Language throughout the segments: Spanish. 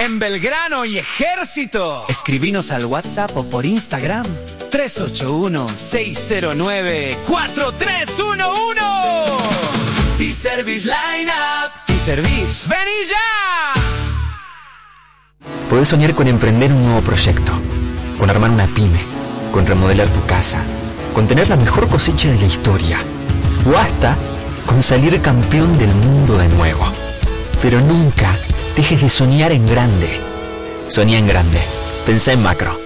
en Belgrano y Ejército. Escribinos al WhatsApp o por Instagram 381-609-4311. T-Service Lineup. T-Service. ¡Vení ya! Podés soñar con emprender un nuevo proyecto, con armar una pyme, con remodelar tu casa, con tener la mejor cosecha de la historia, o hasta con salir campeón del mundo de nuevo. Pero nunca dejes de soñar en grande. Soñá en grande. Pensá en macro.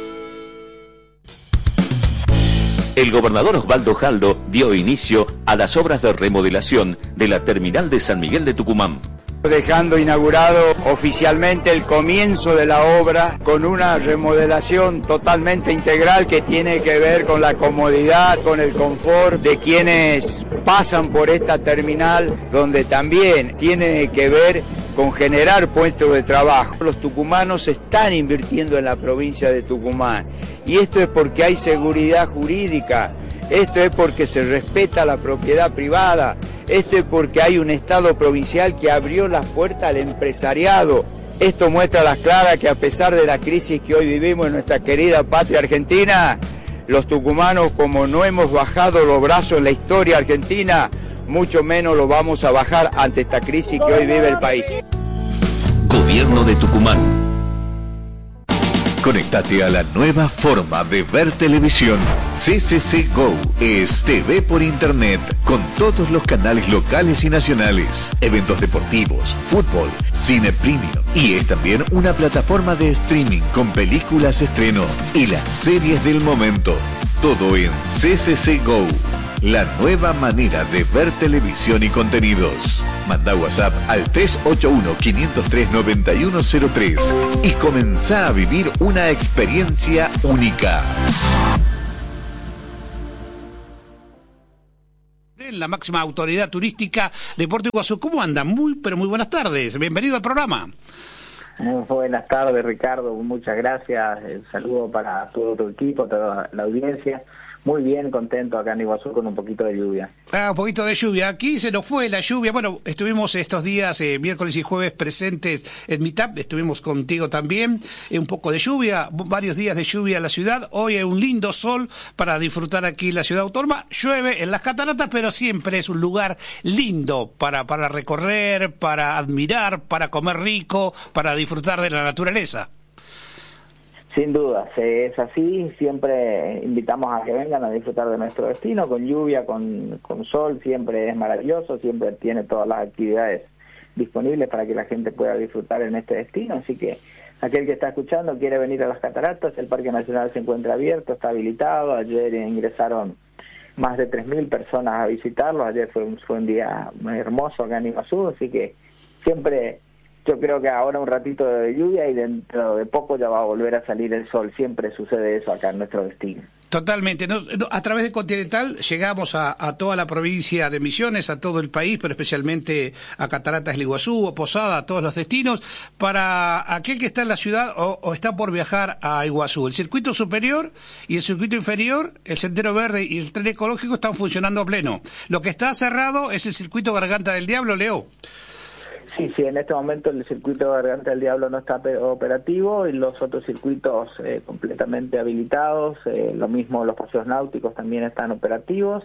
El gobernador Osvaldo Jaldo dio inicio a las obras de remodelación de la terminal de San Miguel de Tucumán, dejando inaugurado oficialmente el comienzo de la obra con una remodelación totalmente integral que tiene que ver con la comodidad, con el confort de quienes pasan por esta terminal, donde también tiene que ver con generar puestos de trabajo. Los tucumanos están invirtiendo en la provincia de Tucumán y esto es porque hay seguridad jurídica, esto es porque se respeta la propiedad privada, esto es porque hay un Estado provincial que abrió las puertas al empresariado. Esto muestra a las claras que a pesar de la crisis que hoy vivimos en nuestra querida patria argentina, los tucumanos, como no hemos bajado los brazos en la historia argentina, mucho menos lo vamos a bajar ante esta crisis que hoy vive el país. Gobierno de Tucumán. Conéctate a la nueva forma de ver televisión. CCC Go es TV por internet con todos los canales locales y nacionales, eventos deportivos, fútbol, cine premium y es también una plataforma de streaming con películas estreno y las series del momento. Todo en CCC Go. La nueva manera de ver televisión y contenidos. Manda WhatsApp al 381-503-9103 y comenzá a vivir una experiencia única. La máxima autoridad turística de Puerto Iguazú. ¿Cómo andan? Muy buenas tardes. Bienvenido al programa. Muy buenas tardes, Ricardo. Muchas gracias. El saludo para todo tu equipo, toda la audiencia. Muy bien, contento acá en Iguazú con un poquito de lluvia. Un poquito de lluvia. Aquí se nos fue la lluvia. Bueno, estuvimos estos días, miércoles y jueves, presentes en Meetup. Estuvimos contigo también. Un poco de lluvia, varios días de lluvia en la ciudad. Hoy hay un lindo sol para disfrutar aquí en la ciudad autónoma. Llueve en las cataratas, pero siempre es un lugar lindo para recorrer, para admirar, para comer rico, para disfrutar de la naturaleza. Sin duda, es así, siempre invitamos a que vengan a disfrutar de nuestro destino, con lluvia, con sol, siempre es maravilloso, siempre tiene todas las actividades disponibles para que la gente pueda disfrutar en este destino, así que aquel que está escuchando quiere venir a las cataratas, el Parque Nacional se encuentra abierto, está habilitado, ayer ingresaron más de 3.000 personas a visitarlo, ayer fue un día muy hermoso acá en Iguazú, así que siempre... Yo creo que ahora un ratito de lluvia y dentro de poco ya va a volver a salir el sol. Siempre sucede eso acá en nuestro destino. Totalmente. A través de Continental llegamos a toda la provincia de Misiones, a todo el país, pero especialmente a Cataratas del Iguazú, a Posada, a todos los destinos. Para aquel que está en la ciudad o está por viajar a Iguazú, el circuito superior y el circuito inferior, el Sendero Verde y el tren ecológico están funcionando a pleno. Lo que está cerrado es el circuito Garganta del Diablo, Leo. Sí, en este momento el circuito Garganta del Diablo no está operativo y los otros circuitos completamente habilitados, lo mismo los paseos náuticos también están operativos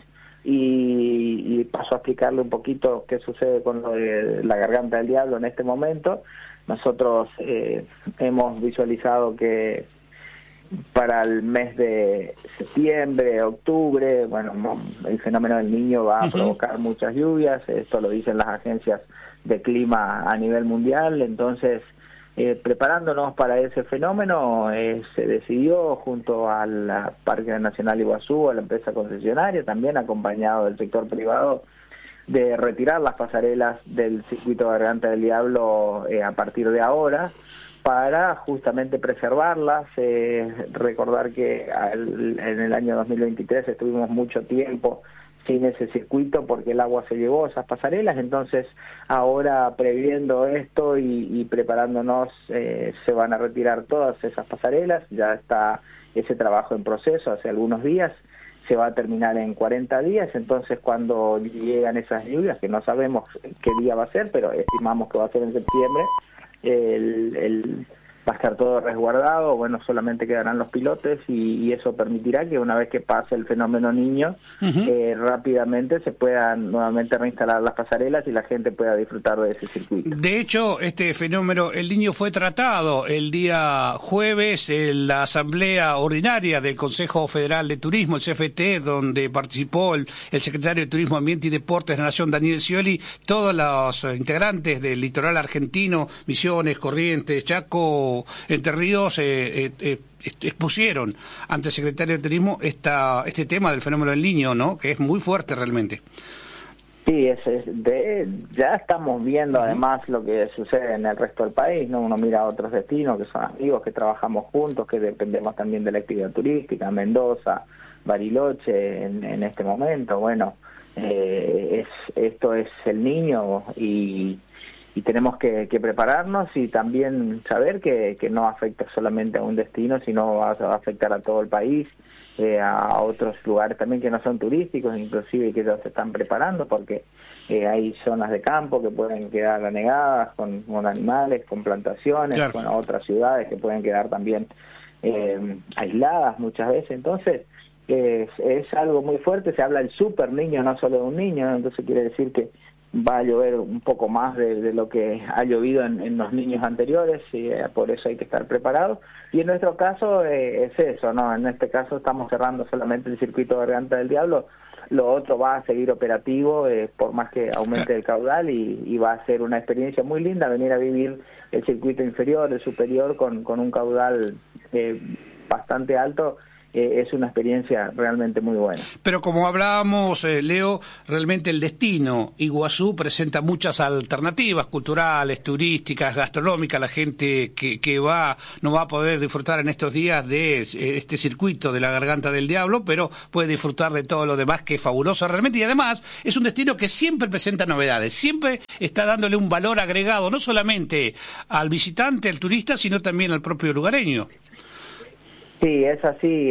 y paso a explicarle un poquito qué sucede con lo de la Garganta del Diablo en este momento. Nosotros hemos visualizado que para el mes de septiembre, octubre, bueno, el fenómeno del Niño va a provocar muchas lluvias, esto lo dicen las agencias de clima a nivel mundial, entonces preparándonos para ese fenómeno se decidió junto al Parque Nacional Iguazú, a la empresa concesionaria, también acompañado del sector privado, de retirar las pasarelas del circuito Garganta del Diablo a partir de ahora, para justamente preservarlas, recordar que en el año 2023 estuvimos mucho tiempo sin ese circuito porque el agua se llevó esas pasarelas, entonces ahora previendo esto y preparándonos se van a retirar todas esas pasarelas, ya está ese trabajo en proceso hace algunos días, se va a terminar en 40 días, entonces cuando llegan esas lluvias, que no sabemos qué día va a ser, pero estimamos que va a ser en septiembre, va a estar todo resguardado, bueno, solamente quedarán los pilotes y eso permitirá que una vez que pase el fenómeno niño, rápidamente se puedan nuevamente reinstalar las pasarelas y la gente pueda disfrutar de ese circuito. De hecho, este fenómeno El Niño fue tratado el día jueves en la Asamblea Ordinaria del Consejo Federal de Turismo, el CFT, donde participó el secretario de Turismo, Ambiente y Deportes de la Nación, Daniel Scioli, todos los integrantes del litoral argentino, Misiones, Corrientes, Chaco, Entre Ríos, expusieron ante el secretario de Turismo este tema del fenómeno del Niño, ¿no? Que es muy fuerte realmente. Sí, ya estamos viendo además lo que sucede en el resto del país, ¿no? Uno mira a otros destinos que son amigos, que trabajamos juntos, que dependemos también de la actividad turística, Mendoza, Bariloche en este momento. Bueno, esto es el Niño y tenemos que prepararnos y también saber que no afecta solamente a un destino, sino va a afectar a todo el país, a otros lugares también que no son turísticos, inclusive que ya se están preparando, porque hay zonas de campo que pueden quedar anegadas con animales, con plantaciones, claro, con otras ciudades que pueden quedar también aisladas muchas veces. Entonces es algo muy fuerte, se habla del super niño, no solo de un niño, entonces quiere decir que va a llover un poco más de lo que ha llovido en los niños anteriores, y por eso hay que estar preparados. Y en nuestro caso es eso, ¿no? En este caso estamos cerrando solamente el circuito Garganta del Diablo, lo otro va a seguir operativo por más que aumente el caudal y va a ser una experiencia muy linda venir a vivir el circuito inferior, el superior con un caudal bastante alto. Es una experiencia realmente muy buena. Pero como hablábamos, Leo, realmente el destino Iguazú presenta muchas alternativas culturales, turísticas, gastronómicas. La gente que no va a poder disfrutar en estos días de este circuito de la Garganta del Diablo, pero puede disfrutar de todo lo demás, que es fabuloso realmente. Y además es un destino que siempre presenta novedades, siempre está dándole un valor agregado, no solamente al visitante, al turista, sino también al propio lugareño. Sí, es así.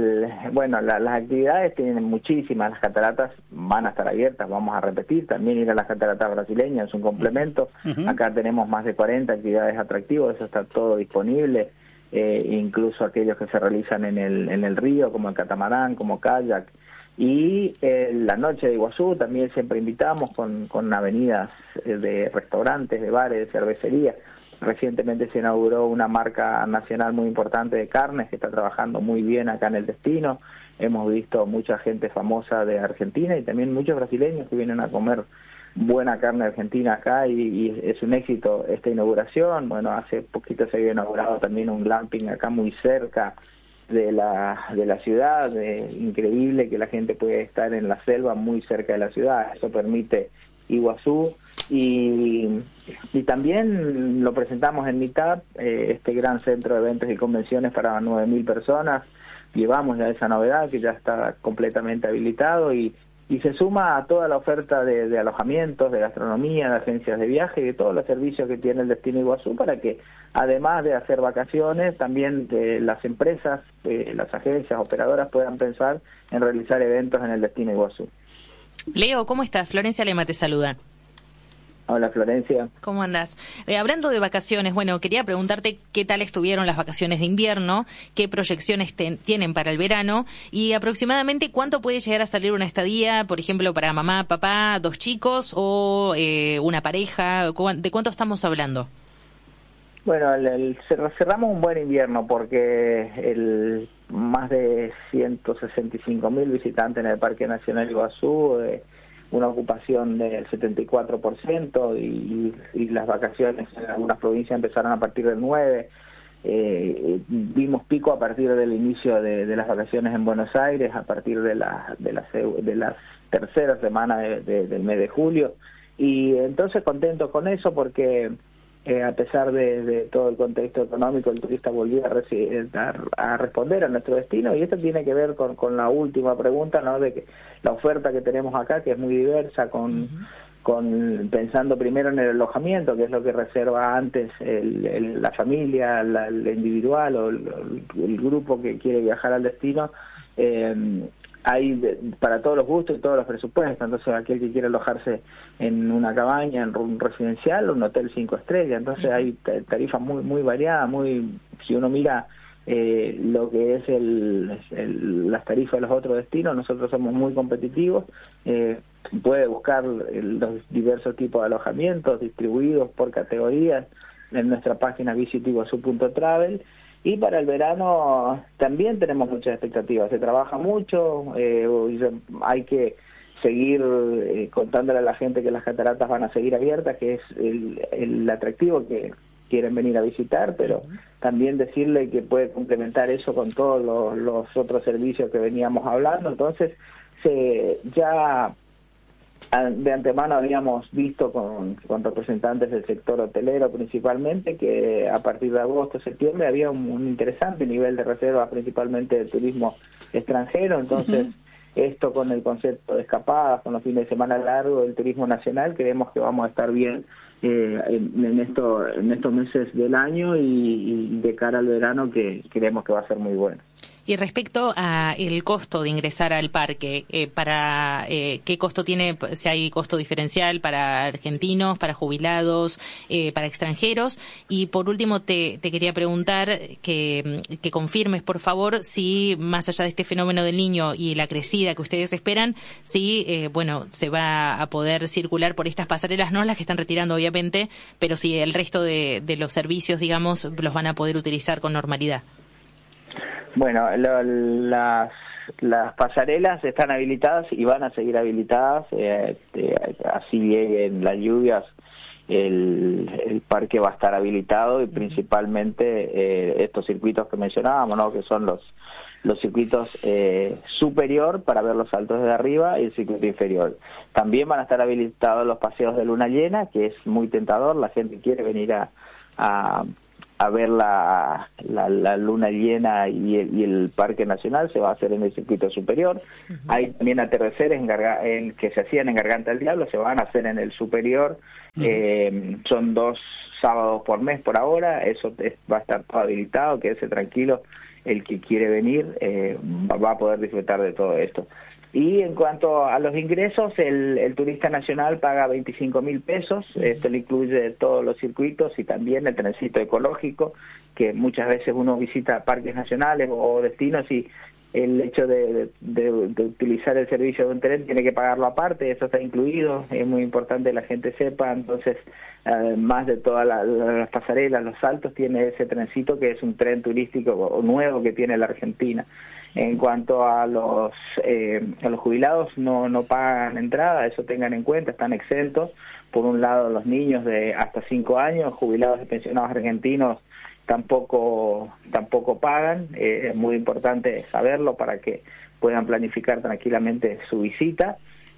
Las actividades tienen muchísimas. Las cataratas van a estar abiertas, vamos a repetir. También ir a las cataratas brasileñas es un complemento. Acá tenemos más de 40 actividades atractivas, eso está todo disponible. Incluso aquellos que se realizan en el río, como el catamarán, como kayak. Y la noche de Iguazú también siempre invitamos con avenidas de restaurantes, de bares, de cervecería. Recientemente se inauguró una marca nacional muy importante de carnes que está trabajando muy bien acá en el destino. Hemos visto mucha gente famosa de Argentina y también muchos brasileños que vienen a comer buena carne argentina acá y es un éxito esta inauguración. Bueno, hace poquito se había inaugurado también un glamping acá muy cerca de la ciudad. Increíble que la gente puede estar en la selva muy cerca de la ciudad. Eso permite Iguazú y también lo presentamos en Meetup, este gran centro de eventos y convenciones para 9.000 personas. Llevamos ya esa novedad que ya está completamente habilitado y se suma a toda la oferta de alojamientos, de gastronomía, de agencias de viaje y de todos los servicios que tiene el destino Iguazú, para que además de hacer vacaciones, también las empresas, las agencias operadoras puedan pensar en realizar eventos en el destino Iguazú. Leo, ¿cómo estás? Florencia Lema te saluda. Hola, Florencia. ¿Cómo andás? Hablando de vacaciones, bueno, quería preguntarte qué tal estuvieron las vacaciones de invierno, qué proyecciones tienen para el verano y aproximadamente cuánto puede llegar a salir una estadía, por ejemplo, para mamá, papá, 2 chicos o una pareja. ¿De cuánto estamos hablando? Bueno, cerramos un buen invierno porque más de 165.000 visitantes en el Parque Nacional Iguazú, una ocupación del 74% y las vacaciones en algunas provincias empezaron a partir del 9%. Vimos pico a partir del inicio de las vacaciones en Buenos Aires, a partir de la tercera semana del mes de julio. Y entonces contento con eso porque a pesar de todo el contexto económico, el turista volvió a responder a nuestro destino, y esto tiene que ver con la última pregunta, ¿no? De que la oferta que tenemos acá, que es muy diversa, pensando primero en el alojamiento, que es lo que reserva antes la familia, el individual o el grupo que quiere viajar al destino. hay para todos los gustos y todos los presupuestos. Entonces aquel que quiere alojarse en una cabaña, en un residencial, un hotel 5 estrellas, entonces hay tarifas muy variadas, si uno mira lo que es las tarifas de los otros destinos, nosotros somos muy competitivos. Puede buscar los diversos tipos de alojamientos distribuidos por categorías en nuestra página visitiguazú.travel. Y para el verano también tenemos muchas expectativas, se trabaja mucho, hay que seguir contándole a la gente que las cataratas van a seguir abiertas, que es el atractivo que quieren venir a visitar, pero también decirle que puede complementar eso con todos los otros servicios que veníamos hablando. Entonces, ya de antemano habíamos visto con representantes del sector hotelero principalmente que a partir de agosto, septiembre había un interesante nivel de reservas, principalmente de turismo extranjero. Entonces, esto con el concepto de escapadas, con los fines de semana largos del turismo nacional, creemos que vamos a estar bien en estos meses del año y de cara al verano, que creemos que va a ser muy bueno. Y respecto a el costo de ingresar al parque, ¿qué costo tiene? Si hay costo diferencial para argentinos, para jubilados, para extranjeros. Y por último te quería preguntar que confirmes, por favor, si más allá de este fenómeno del Niño y la crecida que ustedes esperan, si se va a poder circular por estas pasarelas, no las que están retirando obviamente, pero si el resto de los servicios, digamos, los van a poder utilizar con normalidad. Bueno, las pasarelas están habilitadas y van a seguir habilitadas, así lleguen las lluvias, el parque va a estar habilitado, y principalmente estos circuitos que mencionábamos, ¿no?, que son los circuitos superior para ver los saltos desde arriba y el circuito inferior. También van a estar habilitados los paseos de luna llena, que es muy tentador, la gente quiere venir a ver la luna llena y el Parque Nacional, se va a hacer en el circuito superior. Hay también atardeceres que se hacían en Garganta del Diablo, se van a hacer en el superior. Son 2 sábados por mes por ahora, eso va a estar todo habilitado, quédese tranquilo, el que quiere venir va a poder disfrutar de todo esto. Y en cuanto a los ingresos, el turista nacional paga 25.000 pesos, esto le incluye todos los circuitos y también el trencito ecológico, que muchas veces uno visita parques nacionales o destinos y el hecho de utilizar el servicio de un tren tiene que pagarlo aparte, eso está incluido, es muy importante que la gente sepa. Entonces, además de todas las pasarelas, los saltos, tiene ese trencito que es un tren turístico nuevo que tiene la Argentina. En cuanto a los jubilados, no pagan entrada, eso tengan en cuenta, están exentos. Por un lado, los niños de hasta 5 años, jubilados y pensionados argentinos, tampoco pagan. Es muy importante saberlo para que puedan planificar tranquilamente su visita.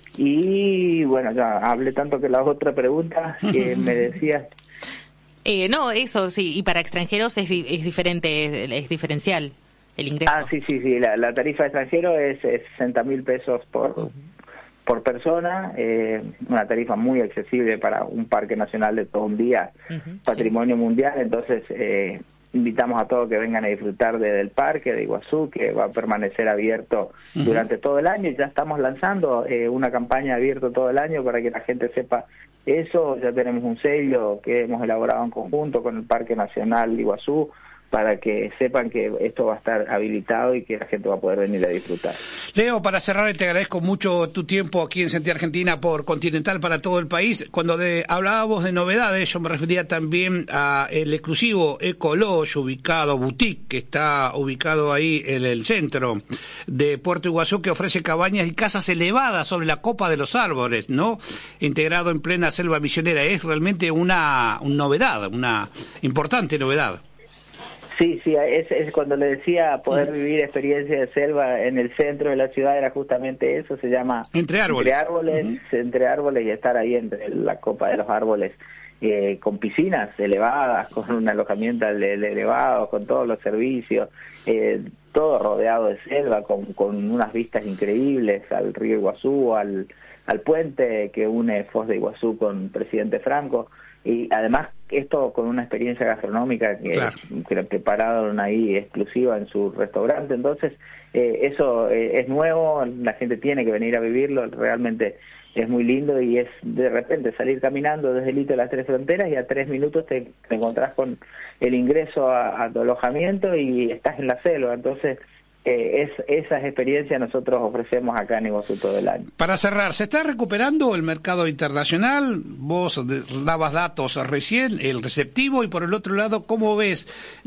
Y bueno, ya hablé tanto que la otra pregunta que me decías. No, eso sí, y para extranjeros es diferente, es diferencial el ingreso. Sí, la tarifa de extranjero es 60.000 pesos por persona, una tarifa muy accesible para un parque nacional de todo un día, patrimonio mundial. Entonces invitamos a todos que vengan a disfrutar del parque de Iguazú, que va a permanecer abierto durante todo el año. Ya estamos lanzando una campaña abierta todo el año para que la gente sepa eso. Ya tenemos un sello que hemos elaborado en conjunto con el Parque Nacional de Iguazú, para que sepan que esto va a estar habilitado y que la gente va a poder venir a disfrutar. Leo, para cerrar, te agradezco mucho tu tiempo aquí en Sentir Argentina por Continental para todo el país. Cuando hablábamos de novedades, yo me refería también a el exclusivo Eco Lodge, boutique, que está ubicado ahí en el centro de Puerto Iguazú, que ofrece cabañas y casas elevadas sobre la copa de los árboles, ¿no? Integrado en plena selva misionera. Es realmente una novedad, una importante novedad. Sí, es cuando le decía poder vivir experiencia de selva en el centro de la ciudad, era justamente eso, se llama Entre Árboles, Entre Árboles, y estar ahí entre la copa de los árboles, con piscinas elevadas, con un alojamiento elevado, con todos los servicios, todo rodeado de selva, con unas vistas increíbles al río Iguazú, al puente que une Foz de Iguazú con Presidente Franco. y además esto con una experiencia gastronómica que la prepararon ahí exclusiva en su restaurante. Entonces eso es nuevo, la gente tiene que venir a vivirlo, realmente es muy lindo, y es de repente salir caminando desde el hito de las Tres Fronteras y a 3 minutos te encontrás con el ingreso a tu alojamiento y estás en la selva. Entonces esas experiencias nosotros ofrecemos acá en Iguazú todo el año. Para cerrar, ¿se está recuperando el mercado internacional? Vos dabas datos recién, el receptivo, y por el otro lado, ¿cómo ves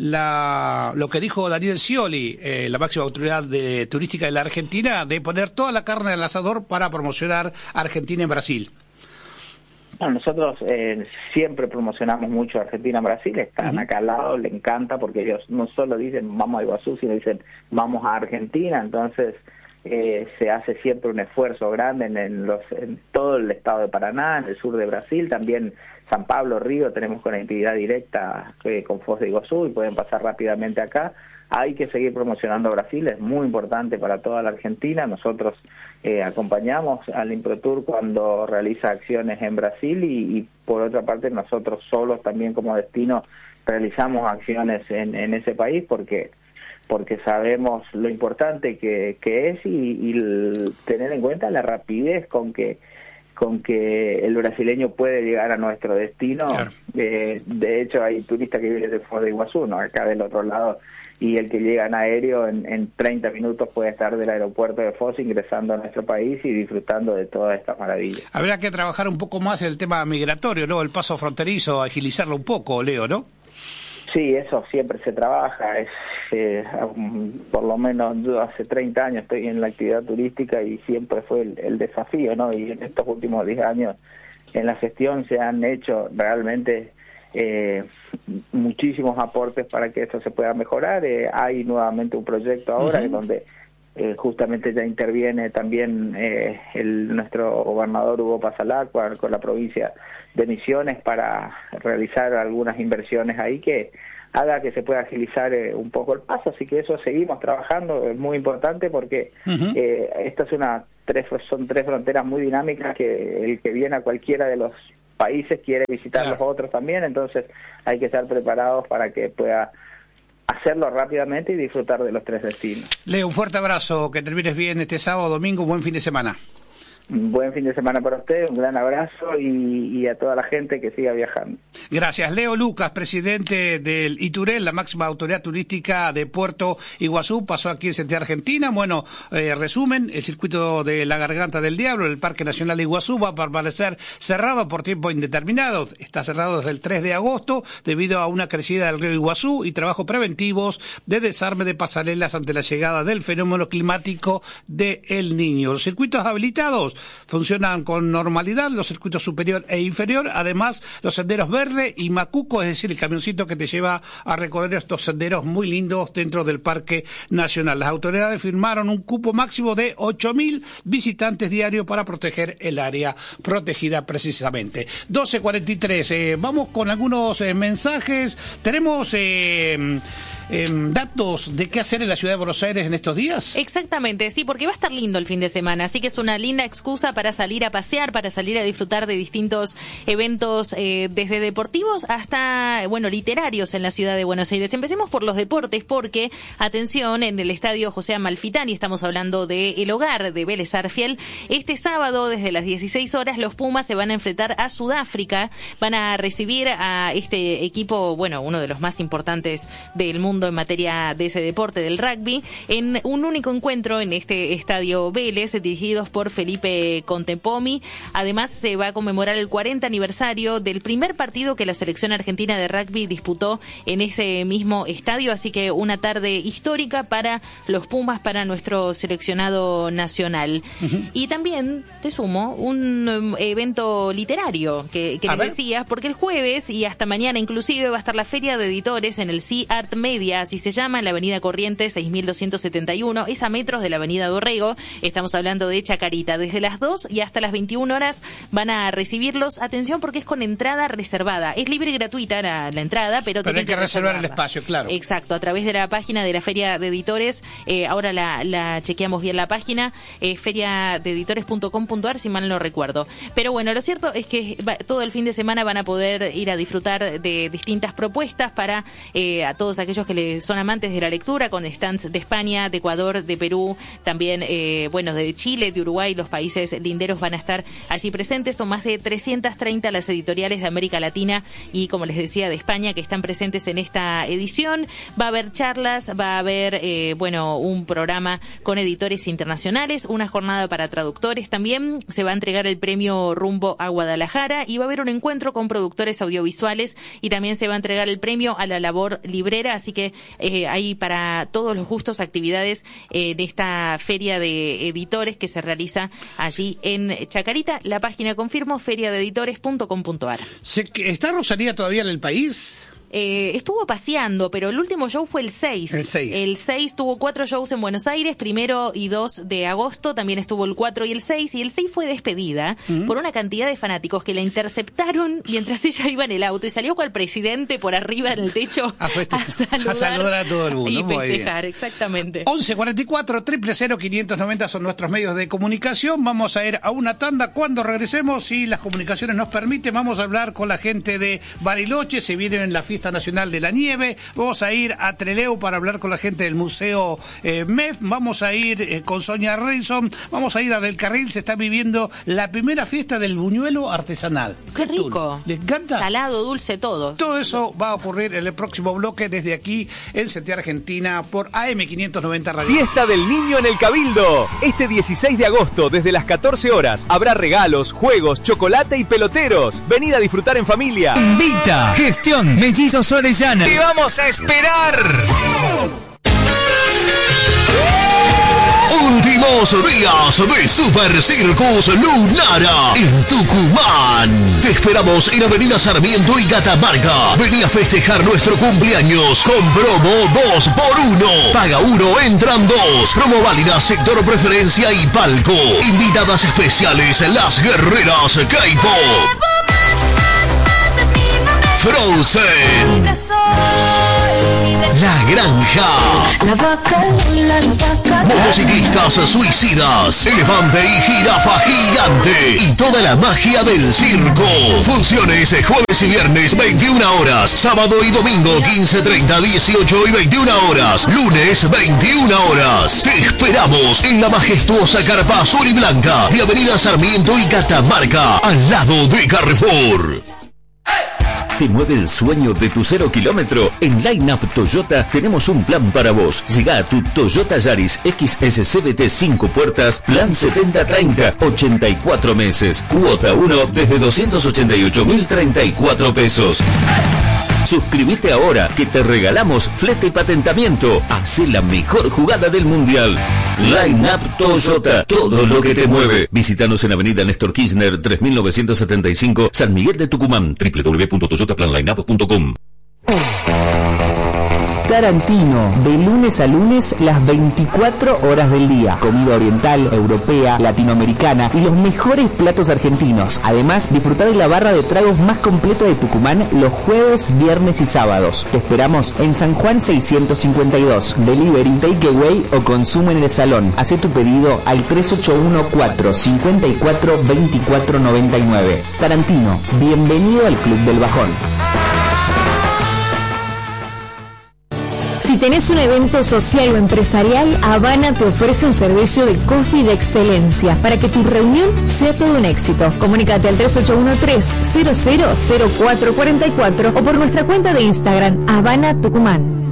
lo que dijo Daniel Scioli, la máxima autoridad turística de la Argentina, de poner toda la carne al asador para promocionar a Argentina en Brasil? No, nosotros siempre promocionamos mucho a Argentina en Brasil, están acá al lado, le encanta, porque ellos no solo dicen vamos a Iguazú, sino dicen vamos a Argentina. Entonces se hace siempre un esfuerzo grande en todo el estado de Paraná, en el sur de Brasil, también San Pablo, Río, tenemos conectividad directa con Foz de Iguazú y pueden pasar rápidamente acá. Hay que seguir promocionando Brasil, es muy importante para toda la Argentina. Nosotros acompañamos al ImproTour cuando realiza acciones en Brasil y por otra parte nosotros solos también como destino realizamos acciones en ese país porque sabemos lo importante que es y tener en cuenta la rapidez con que el brasileño puede llegar a nuestro destino. Claro. De hecho hay turistas que vienen de Foz de Iguazú, ¿no? Acá del otro lado, y el que llega en aéreo en 30 minutos puede estar del aeropuerto de Foz ingresando a nuestro país y disfrutando de todas estas maravillas. Habrá que trabajar un poco más el tema migratorio, ¿no? El paso fronterizo, agilizarlo un poco, Leo, ¿no? Sí, eso siempre se trabaja. Por lo menos yo hace 30 años estoy en la actividad turística y siempre fue el desafío, ¿no? Y en estos últimos 10 años en la gestión se han hecho realmente muchísimos aportes para que esto se pueda mejorar. Hay nuevamente un proyecto ahora en donde justamente ya interviene también nuestro gobernador Hugo Pasalacqua con la provincia de Misiones para realizar algunas inversiones ahí que haga que se pueda agilizar un poco el paso. Así que eso seguimos trabajando, es muy importante porque estas son tres fronteras muy dinámicas que el que viene a cualquiera de los países quiere visitar los otros también, entonces hay que estar preparados para que pueda hacerlo rápidamente y disfrutar de los 3 destinos. Leo, un fuerte abrazo, que termines bien este sábado, domingo, buen fin de semana. Un buen fin de semana para usted, un gran abrazo y a toda la gente que siga viajando. Gracias. Leo Lucas, presidente del ITUREL, la máxima autoridad turística de Puerto Iguazú, pasó aquí en Central Argentina. Bueno, resumen, el circuito de la Garganta del Diablo, el Parque Nacional de Iguazú, va a permanecer cerrado por tiempo indeterminado. Está cerrado desde el 3 de agosto debido a una crecida del río Iguazú y trabajos preventivos de desarme de pasarelas ante la llegada del fenómeno climático de El Niño. Los circuitos habilitados funcionan con normalidad, los circuitos superior e inferior, además los senderos Verde y Macuco, es decir, el camioncito que te lleva a recorrer estos senderos muy lindos dentro del Parque Nacional. Las autoridades firmaron un cupo máximo de 8.000 visitantes diarios para proteger el área protegida precisamente. 12:43, vamos con algunos mensajes. Tenemos datos de qué hacer en la ciudad de Buenos Aires en estos días. Exactamente, sí, porque va a estar lindo el fin de semana, así que es una linda excusa para salir a pasear, para salir a disfrutar de distintos eventos, desde deportivos hasta, literarios en la ciudad de Buenos Aires. Empecemos por los deportes, porque, atención, en el estadio José Amalfitani, estamos hablando de el hogar de Vélez Sarsfield, este sábado desde las 16 horas los Pumas se van a enfrentar a Sudáfrica, van a recibir a este equipo, uno de los más importantes del mundo en materia de ese deporte, del rugby, en un único encuentro en este estadio Vélez, dirigidos por Felipe Contepomi. Además, se va a conmemorar el 40 aniversario del primer partido que la selección argentina de rugby disputó en ese mismo estadio, así que una tarde histórica para los Pumas, para nuestro seleccionado nacional. Y también, te sumo, un evento literario que les decía, porque el jueves y hasta mañana inclusive va a estar la Feria de Editores en el Sea Art Media Media, así se llama, en la avenida Corrientes 6271, es a metros de la avenida Dorrego. Estamos hablando de Chacarita. Desde las 2 y hasta las 21 horas van a recibirlos. Atención, porque es con entrada reservada. Es libre y gratuita la entrada, pero hay que reservar el espacio, claro. Exacto, a través de la página de la Feria de Editores. Ahora la chequeamos bien la página, feriadeeditores.com.ar, si mal no recuerdo. Pero bueno, lo cierto es que todo el fin de semana van a poder ir a disfrutar de distintas propuestas para a todos aquellos que son amantes de la lectura, con stands de España, de Ecuador, de Perú, también de Chile, de Uruguay. Los países linderos van a estar allí presentes. Son más de 330 las editoriales de América Latina y, como les decía, de España, que están presentes en esta edición. Va a haber charlas, va a haber un programa con editores internacionales, una jornada para traductores. También se va a entregar el premio Rumbo a Guadalajara y va a haber un encuentro con productores audiovisuales, y también se va a entregar el premio a la labor librera. Así que hay para todos los gustos actividades en esta feria de editores que se realiza allí en Chacarita. La página, confirmo, feriadeeditores.com.ar. ¿Está Rosalía todavía en el país? Estuvo paseando, pero el último show fue el 6. El 6 tuvo 4 shows en Buenos Aires, 1 y 2 de agosto, también estuvo el 4 y el 6, y el 6 fue despedida por una cantidad de fanáticos que la interceptaron mientras ella iba en el auto y salió con el presidente por arriba en el techo a saludar a todo el mundo. Y festejar, exactamente. 1144-000-590 son nuestros medios de comunicación. Vamos a ir a una tanda. Cuando regresemos, si las comunicaciones nos permiten, vamos a hablar con la gente de Bariloche. Se viene en la Fiesta Nacional de la Nieve. Vamos a ir a Trelew para hablar con la gente del Museo MEF. Vamos a ir con Sonia Reison. Vamos a ir a Del Carril. Se está viviendo la primera fiesta del buñuelo artesanal. ¡Qué rico! ¿Les encanta? Salado, dulce, todo. Todo eso va a ocurrir en el próximo bloque desde aquí en CT Argentina por AM590 Radio. Fiesta del Niño en el Cabildo. Este 16 de agosto desde las 14 horas habrá regalos, juegos, chocolate y peloteros. Venid a disfrutar en familia. Invita Gestión Mellizos Orellana. ¡Te vamos a esperar! Últimos días de Super Circus Lunara en Tucumán. Te esperamos en Avenida Sarmiento y Catamarca. Vení a festejar nuestro cumpleaños con promo 2x1. Paga 1, entran 2. Promo válida sector preferencia y palco. Invitadas especiales las guerreras K-pop. Frozen, La Granja, motociclistas suicidas, elefante y jirafa gigante y toda la magia del circo. Funciones jueves y viernes 21 horas, sábado y domingo 15:30, 18 y 21 horas, lunes 21 horas. Te esperamos en la majestuosa carpa azul y blanca de Avenida Sarmiento y Catamarca, al lado de Carrefour. ¿Te mueve el sueño de tu 0 kilómetro? En Line Up Toyota tenemos un plan para vos. Llega a tu Toyota Yaris XS CVT 5 puertas, plan 70-30, 84 meses. Cuota 1 desde 288.034 pesos. Suscríbete ahora que te regalamos flete y patentamiento. Hacé la mejor jugada del mundial. Line Up Toyota, todo lo que te mueve. Visítanos en Avenida Néstor Kirchner 3975, San Miguel de Tucumán. www.toyotaplanlineup.com. Tarantino, de lunes a lunes, las 24 horas del día. Comida oriental, europea, latinoamericana y los mejores platos argentinos. Además, disfrutar de la barra de tragos más completa de Tucumán los jueves, viernes y sábados. Te esperamos en San Juan 652. Delivery, takeaway o consumo en el salón. Hacé tu pedido al 3814-542499. Tarantino, bienvenido al Club del Bajón. Si tenés un evento social o empresarial, Habana te ofrece un servicio de coffee de excelencia para que tu reunión sea todo un éxito. Comunícate al 3813-000444 o por nuestra cuenta de Instagram, Habana Tucumán.